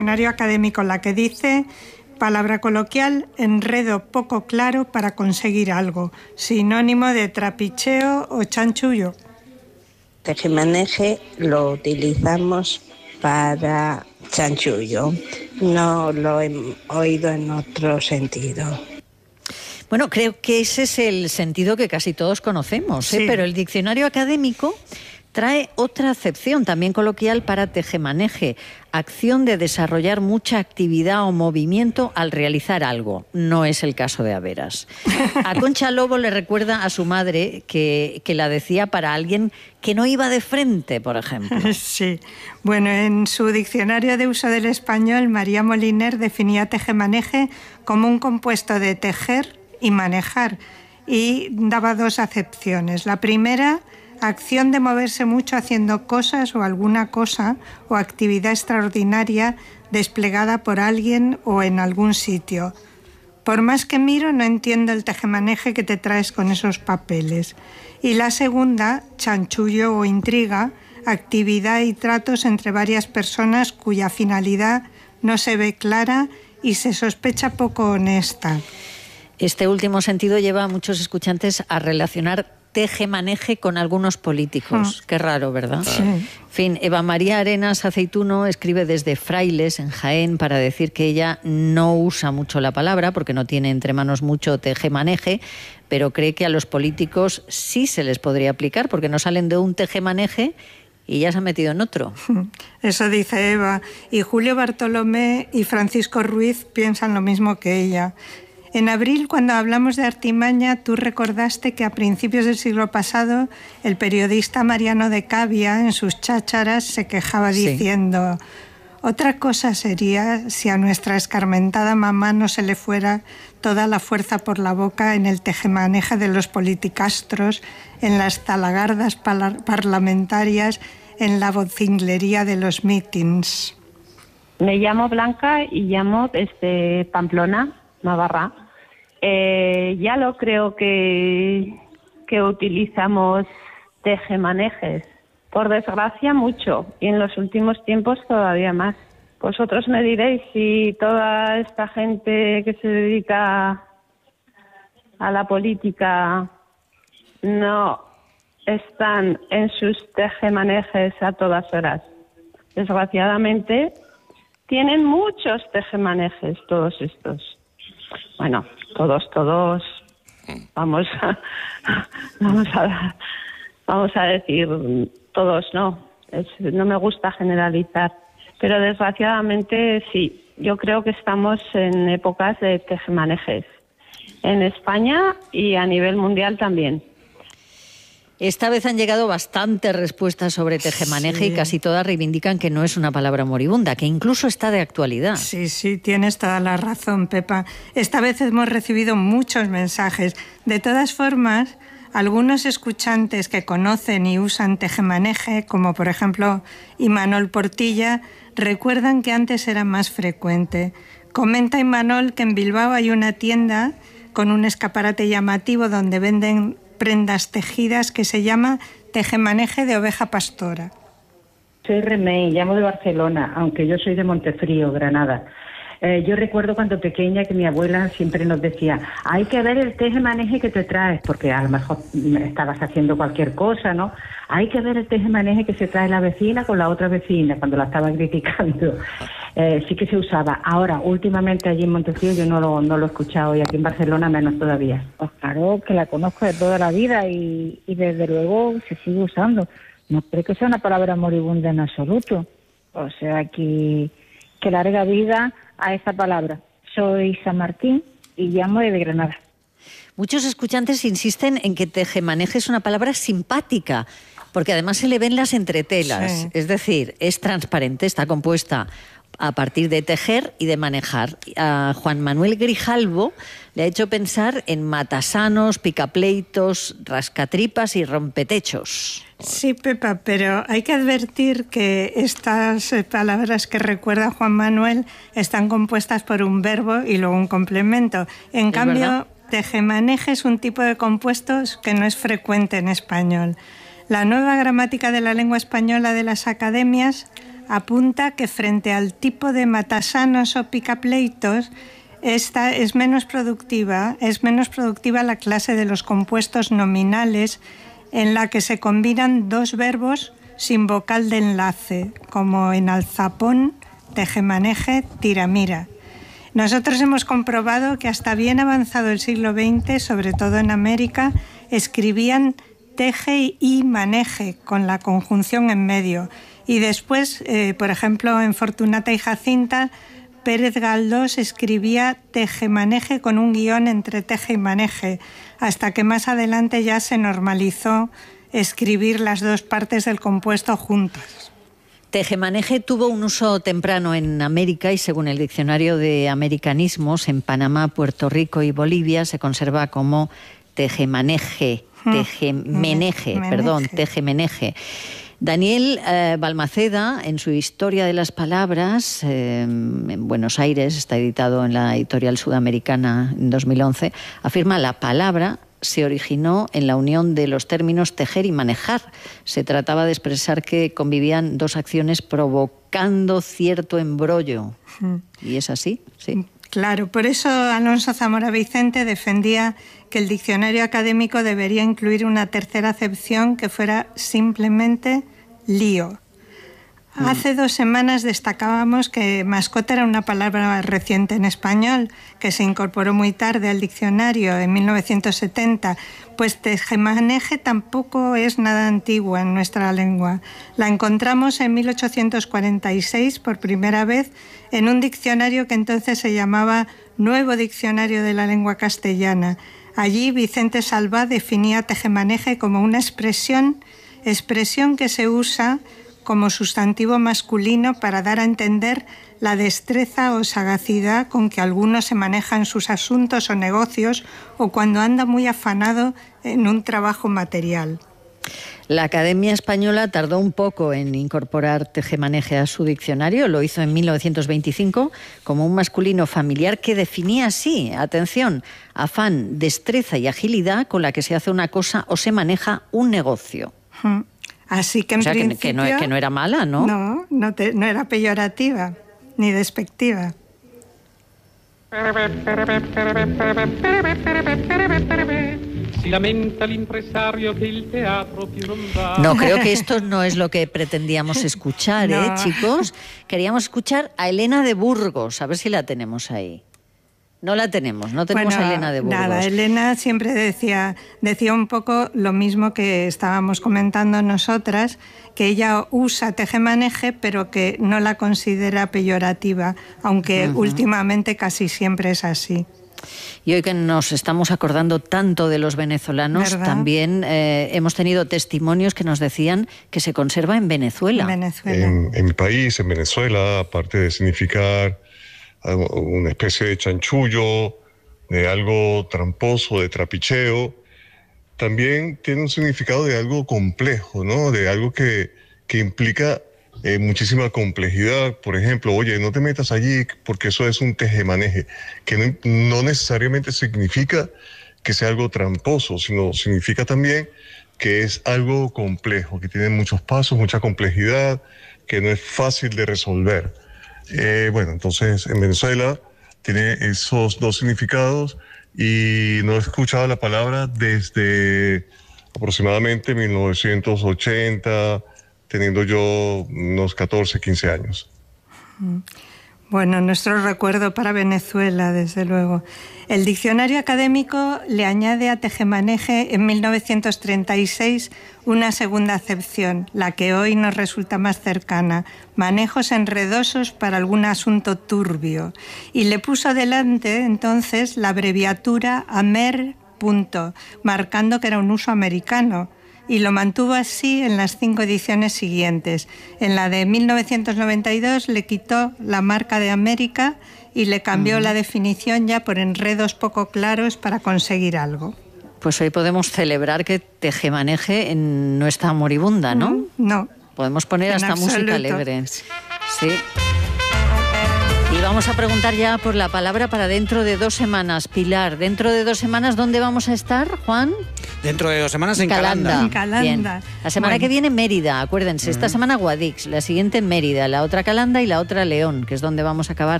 Diccionario académico, la que dice, palabra coloquial, enredo poco claro para conseguir algo, sinónimo de trapicheo o chanchullo. Tejemaneje lo utilizamos para chanchullo, no lo he oído en otro sentido. Bueno, creo que ese es el sentido que casi todos conocemos, Sí. Pero el diccionario académico trae otra acepción también coloquial para tejemaneje, acción de desarrollar mucha actividad o movimiento al realizar algo. No es el caso de Averas. A Concha Lobo le recuerda a su madre que la decía para alguien que no iba de frente, por ejemplo. Sí. Bueno, en su diccionario de uso del español, María Moliner definía tejemaneje como un compuesto de tejer y manejar, y daba dos acepciones. La primera, acción de moverse mucho haciendo cosas o alguna cosa o actividad extraordinaria desplegada por alguien o en algún sitio. Por más que miro, no entiendo el tejemaneje que te traes con esos papeles. Y la segunda, chanchullo o intriga, actividad y tratos entre varias personas cuya finalidad no se ve clara y se sospecha poco honesta. Este último sentido lleva a muchos escuchantes a relacionar tejemaneje con algunos políticos. Qué raro, ¿verdad? Sí. En fin, Eva María Arenas Aceituno escribe desde Frailes, en Jaén, para decir que ella no usa mucho la palabra porque no tiene entre manos mucho tejemaneje, pero cree que a los políticos sí se les podría aplicar porque no salen de un tejemaneje y ya se han metido en otro. Eso dice Eva. Y Julio Bartolomé y Francisco Ruiz piensan lo mismo que ella. En abril, cuando hablamos de artimaña, tú recordaste que a principios del siglo pasado el periodista Mariano de Cavia, en sus chácharas, se quejaba diciendo: otra cosa sería si a nuestra escarmentada mamá no se le fuera toda la fuerza por la boca en el tejemaneje de los politicastros, en las zalagardas parlamentarias, en la vocinglería de los mítins. Me llamo Blanca y llamo desde Pamplona, Navarra. Ya lo creo que utilizamos tejemanejes. Por desgracia, mucho. Y en los últimos tiempos todavía más. Vosotros me diréis si toda esta gente que se dedica a la política no están en sus tejemanejes a todas horas. Desgraciadamente, tienen muchos tejemanejes todos estos. Bueno, todos, vamos a decir todos, no me gusta generalizar, pero desgraciadamente sí, yo creo que estamos en épocas de tejemanejes, en España y a nivel mundial también. Esta vez han llegado bastantes respuestas sobre tejemaneje y casi todas reivindican que no es una palabra moribunda, que incluso está de actualidad. Sí, tienes toda la razón, Pepa. Esta vez hemos recibido muchos mensajes. De todas formas, algunos escuchantes que conocen y usan tejemaneje, como por ejemplo Imanol Portilla, recuerdan que antes era más frecuente. Comenta Imanol que en Bilbao hay una tienda con un escaparate llamativo donde venden prendas tejidas que se llama tejemaneje de oveja pastora. Soy Remey, llamo de Barcelona, aunque yo soy de Montefrío, Granada. Yo recuerdo cuando pequeña que mi abuela siempre nos decía: hay que ver el tejemaneje que te traes, porque a lo mejor estabas haciendo cualquier cosa, ¿no? Hay que ver el tejemaneje que se trae la vecina con la otra vecina, cuando la estaba criticando. Sí que se usaba. Ahora, últimamente allí en Montefrío yo no lo he escuchado, y aquí en Barcelona menos todavía. Pues claro, que la conozco de toda la vida y desde luego se sigue usando. No creo que sea una palabra moribunda en absoluto. O sea, que larga vida a esa palabra. Soy San Martín y llamo desde Granada. Muchos escuchantes insisten en que tejemaneje es una palabra simpática, porque además se le ven las entretelas. Sí. Es decir, es transparente, está compuesta a partir de tejer y de manejar. A Juan Manuel Grijalvo le ha hecho pensar en matasanos, picapleitos, rascatripas y rompetechos. Sí, Pepa, pero hay que advertir que estas palabras que recuerda Juan Manuel están compuestas por un verbo y luego un complemento. En cambio, ¿verdad? Tejemaneje es un tipo de compuestos que no es frecuente en español. La nueva gramática de la lengua española de las academias apunta que frente al tipo de matasanos o picapleitos, esta es menos productiva la clase de los compuestos nominales en la que se combinan dos verbos sin vocal de enlace, como en alzapón, tejemaneje, tiramira. Nosotros hemos comprobado que hasta bien avanzado el siglo XX, sobre todo en América, escribían teje y maneje con la conjunción en medio. Y después, por ejemplo, en Fortunata y Jacinta, Pérez Galdós escribía tejemaneje con un guión entre teje y maneje, hasta que más adelante ya se normalizó escribir las dos partes del compuesto juntas. Tejemaneje tuvo un uso temprano en América y según el Diccionario de Americanismos, en Panamá, Puerto Rico y Bolivia se conserva como tejemaneje. Daniel Balmaceda, en su Historia de las Palabras, en Buenos Aires, está editado en la editorial Sudamericana en 2011, afirma la palabra se originó en la unión de los términos tejer y manejar. Se trataba de expresar que convivían dos acciones provocando cierto embrollo. ¿Y es así? Sí. Claro, por eso Alonso Zamora Vicente defendía que el diccionario académico debería incluir una tercera acepción que fuera simplemente lío. Hace 2 semanas destacábamos que mascota era una palabra reciente en español, que se incorporó muy tarde al diccionario, en 1970, pues tejemaneje tampoco es nada antigua en nuestra lengua. La encontramos en 1846 por primera vez en un diccionario que entonces se llamaba Nuevo Diccionario de la Lengua Castellana. Allí Vicente Salvá definía tejemaneje como una expresión que se usa como sustantivo masculino para dar a entender la destreza o sagacidad con que alguno se maneja en sus asuntos o negocios o cuando anda muy afanado en un trabajo material. La Academia Española tardó un poco en incorporar tejemaneje a su diccionario. Lo hizo en 1925 como un masculino familiar que definía así, atención, afán, destreza y agilidad con la que se hace una cosa o se maneja un negocio. Así que en principio... que no era mala, ¿no? No era peyorativa ni despectiva. No, creo que esto no es lo que pretendíamos escuchar, no. Chicos. Queríamos escuchar a Elena de Burgos, a ver si la tenemos ahí. No la tenemos, no tenemos a Elena de Burgos. Nada, Elena siempre decía un poco lo mismo que estábamos comentando nosotras, que ella usa tejemaneje, pero que no la considera peyorativa, aunque últimamente casi siempre es así. Y hoy que nos estamos acordando tanto de los venezolanos, ¿verdad? También hemos tenido testimonios que nos decían que se conserva en Venezuela. En mi país, en Venezuela, aparte de significar una especie de chanchullo, de algo tramposo, de trapicheo, también tiene un significado de algo complejo, ¿no? De algo que implica muchísima complejidad. Por ejemplo, oye, no te metas allí porque eso es un tejemaneje, que no necesariamente significa que sea algo tramposo, sino significa también que es algo complejo, que tiene muchos pasos, mucha complejidad, que no es fácil de resolver. Bueno, entonces en Venezuela tiene esos dos significados y no he escuchado la palabra desde aproximadamente 1980, teniendo yo unos 14, 15 años. Bueno, nuestro recuerdo para Venezuela, desde luego. El diccionario académico le añade a tejemaneje en 1936 una segunda acepción, la que hoy nos resulta más cercana, manejos enredosos para algún asunto turbio. Y le puso delante entonces la abreviatura AMER, marcando que era un uso americano. Y lo mantuvo así en las 5 ediciones siguientes. En la de 1992 le quitó la marca de América y le cambió la definición ya por enredos poco claros para conseguir algo. Pues hoy podemos celebrar que tejemaneje no está moribunda, ¿no? No. Podemos poner hasta música alegre. Sí. Y vamos a preguntar ya por la palabra para dentro de 2 semanas. Pilar, dentro de 2 semanas, ¿dónde vamos a estar, Juan? Dentro de 2 semanas en Calanda. En Calanda. Bien. La semana que viene Mérida, acuérdense. Esta semana Guadix, la siguiente Mérida, la otra Calanda y la otra León, que es donde vamos a acabar